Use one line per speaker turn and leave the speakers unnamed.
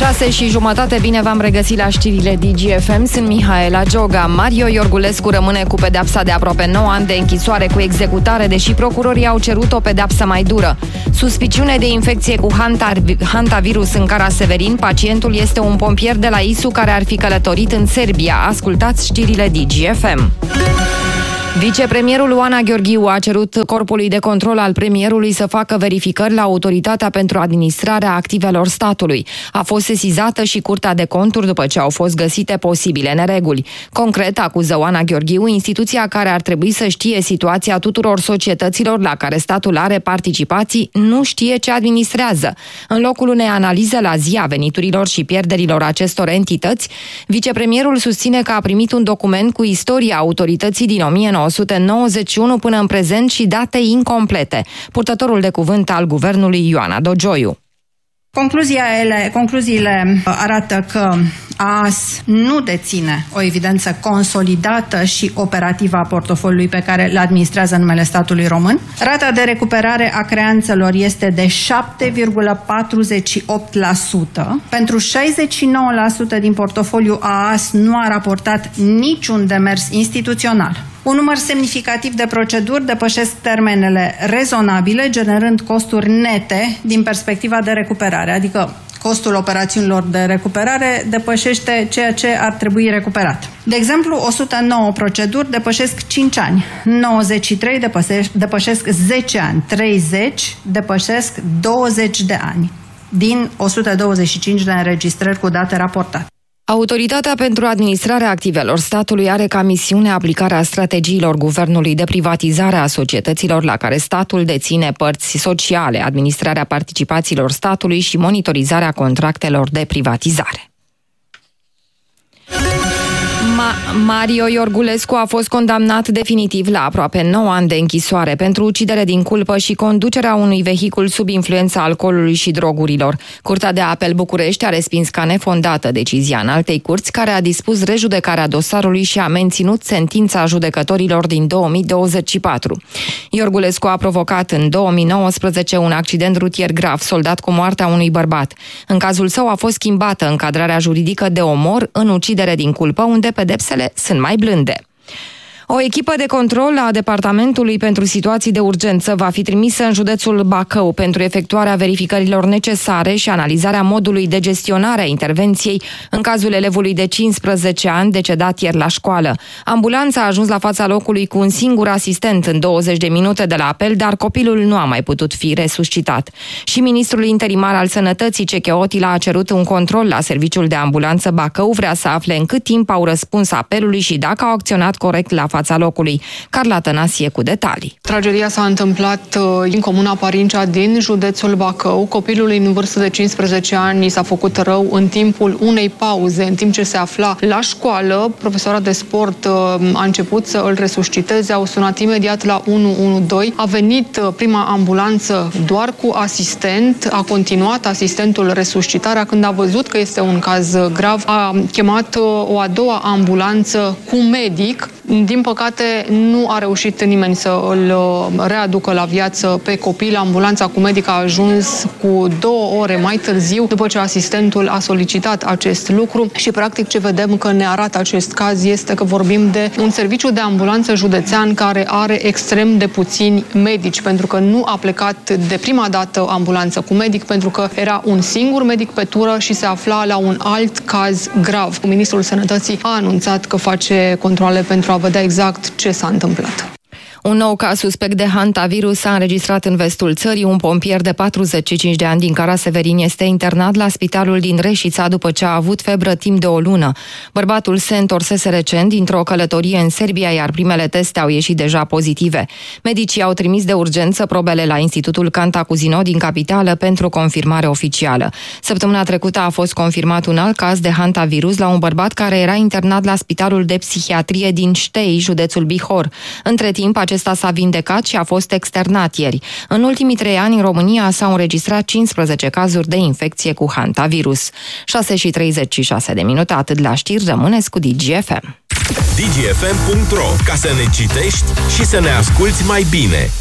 6:30, bine v-am regăsit la știrile DGFM, sunt Mihaela Gioga. Mario Iorgulescu rămâne cu pedeapsa de aproape 9 ani de închisoare cu executare, deși procurorii au cerut o pedeapsă mai dură. Suspiciune de infecție cu hantavirus în Cara Severin, pacientul este un pompier de la ISU care ar fi călătorit în Serbia. Ascultați știrile DGFM. Vicepremierul Oana Gheorghiu a cerut Corpului de Control al Premierului să facă verificări la Autoritatea pentru Administrarea Activelor Statului. A fost sesizată și Curtea de Conturi după ce au fost găsite posibile nereguli. Concret, acuză Oana Gheorghiu, instituția care ar trebui să știe situația tuturor societăților la care statul are participații, nu știe ce administrează. În locul unei analize la zi a veniturilor și pierderilor acestor entități, vicepremierul susține că a primit un document cu istoria autorității din 1991 până în prezent și date incomplete. Purtătorul de cuvânt al guvernului, Ioana Dogioiu.
Concluziile arată că AAS nu deține o evidență consolidată și operativă a portofoliului pe care îl administrează în numele statului român. Rata de recuperare a creanțelor este de 7,48%. Pentru 69% din portofoliul AAS nu a raportat niciun demers instituțional. Un număr semnificativ de proceduri depășesc termenele rezonabile, generând costuri nete din perspectiva de recuperare, adică costul operațiunilor de recuperare depășește ceea ce ar trebui recuperat. De exemplu, 109 proceduri depășesc 5 ani, 93 depășesc 10 ani, 30 depășesc 20 de ani, din 125 de înregistrări cu date raportate.
Autoritatea pentru Administrarea Activelor Statului are ca misiune aplicarea strategiilor guvernului de privatizare a societăților la care statul deține părți sociale, administrarea participațiilor statului și monitorizarea contractelor de privatizare. Mario Iorgulescu a fost condamnat definitiv la aproape 9 ani de închisoare pentru ucidere din culpă și conducerea unui vehicul sub influența alcoolului și drogurilor. Curtea de Apel București a respins ca nefondată decizia înaltei curți, care a dispus rejudecarea dosarului și a menținut sentința judecătorilor din 2024. Iorgulescu a provocat în 2019 un accident rutier grav, soldat cu moartea unui bărbat. În cazul său a fost schimbată încadrarea juridică de omor în ucidere din culpă, unde pedepsele sunt mai blânde. O echipă de control a Departamentului pentru Situații de Urgență va fi trimisă în județul Bacău pentru efectuarea verificărilor necesare și analizarea modului de gestionare a intervenției în cazul elevului de 15 ani decedat ieri la școală. Ambulanța a ajuns la fața locului cu un singur asistent în 20 de minute de la apel, dar copilul nu a mai putut fi resuscitat. Și ministrul interimar al Sănătății, Cecheotila, a cerut un control la serviciul de ambulanță Bacău, vrea să afle în cât timp au răspuns apelului și dacă au acționat corect la fața locului. Carla Tănasie cu detalii.
Tragedia s-a întâmplat în comuna Parincea din județul Bacău. Copilului în vârstă de 15 ani s-a făcut rău în timpul unei pauze, în timp ce se afla la școală. Profesora de sport a început să îl resusciteze, au sunat imediat la 112. A venit prima ambulanță doar cu asistent, a continuat asistentul resuscitarea. Când a văzut că este un caz grav, a chemat o a doua ambulanță cu medic. Din păcate, nu a reușit nimeni să îl readucă la viață pe copil. Ambulanța cu medic a ajuns cu 2 ore mai târziu, după ce asistentul a solicitat acest lucru și, practic, ce vedem că ne arată acest caz este că vorbim de un serviciu de ambulanță județean care are extrem de puțini medici, pentru că nu a plecat de prima dată ambulanță cu medic, pentru că era un singur medic pe tură și se afla la un alt caz grav. Ministrul Sănătății a anunțat că face controale pentru a vedea exact ce s-a întâmplat.
Un nou caz suspect de hantavirus s-a înregistrat în vestul țării. Un pompier de 45 de ani din Cara Severin este internat la spitalul din Reșița după ce a avut febră timp de o lună. Bărbatul se întorsese recent dintr-o călătorie în Serbia, iar primele teste au ieșit deja pozitive. Medicii au trimis de urgență probele la Institutul Cantacuzino din capitală pentru confirmare oficială. Săptămâna trecută a fost confirmat un alt caz de hantavirus la un bărbat care era internat la Spitalul de Psihiatrie din Ștei, județul Bihor. Între timp, acesta s-a vindecat și a fost externat ieri. În ultimii 3 ani, în România s-au înregistrat 15 cazuri de infecție cu hantavirus. 6:36, atât la știri, rămâneți cu DGFM.
DGFM.ro, ca să ne citești și să ne asculți mai bine.